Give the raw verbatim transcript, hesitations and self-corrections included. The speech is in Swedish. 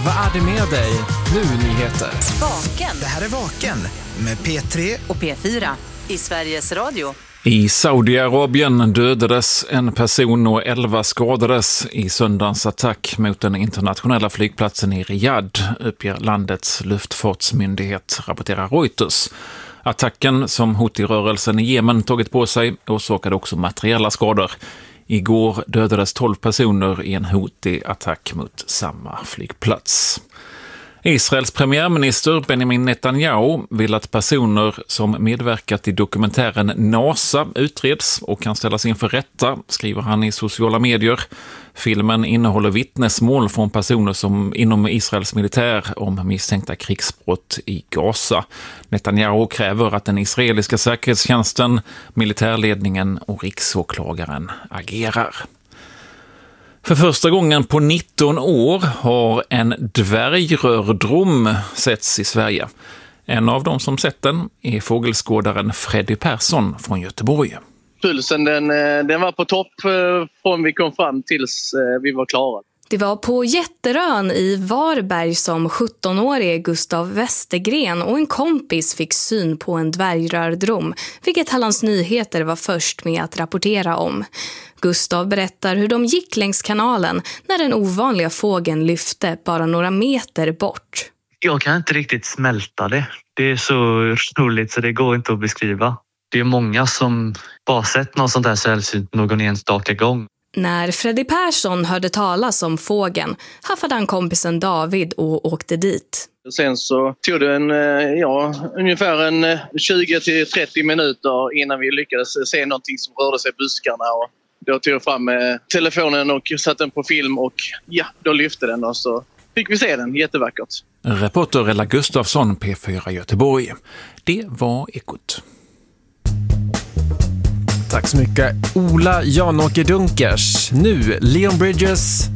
vad är det med dig? Nu nyheter. Vaken. Det här är Vaken med P tre och P fyra i Sveriges Radio. I Saudiarabien dödades en person och elva skadades i söndagens attack mot den internationella flygplatsen i Riyadh, uppger landets luftfartsmyndighet, rapporterar Reuters. Attacken som Houthi-rörelsen i Jemen tagit på sig orsakade också materiella skador. Igår dödades tolv personer i en Houthi-attack mot samma flygplats. Israels premiärminister Benjamin Netanyahu vill att personer som medverkat i dokumentären NASA utreds och kan ställas inför rätta, skriver han i sociala medier. Filmen innehåller vittnesmål från personer som inom Israels militär om misstänkta krigsbrott i Gaza. Netanyahu kräver att den israeliska säkerhetstjänsten, militärledningen och riksåklagaren agerar. För första gången på nitton år har en dvärgrördrom setts i Sverige. En av de som sett den är fågelskådaren Freddy Persson från Göteborg. Pulsen den, den var på topp från vi kom fram tills vi var klara. Det var på Jätterön i Varberg som sjuttonårige Gustav Westergren och en kompis fick syn på en dvärgrördrom, vilket Hallands Nyheter var först med att rapportera om. Gustav berättar hur de gick längs kanalen när den ovanliga fågeln lyfte bara några meter bort. Jag kan inte riktigt smälta det. Det är så roligt så det går inte att beskriva. Det är många som bara sett något sånt här sällsynt någon enstaka gång. När Freddy Persson hörde talas om fågeln haffade han kompisen David och åkte dit. Sen så tog det en, ja, ungefär en tjugo till trettio minuter innan vi lyckades se någonting som rörde sig i buskarna. Och då tog jag fram telefonen och satte den på film och ja, då lyfte den och så fick vi se den. Jättevackert. Reporter Ella Gustafsson, P fyra Göteborg. Det var Ekot. Tack så mycket, Ola Janåker Dunkers. Nu Leon Bridges,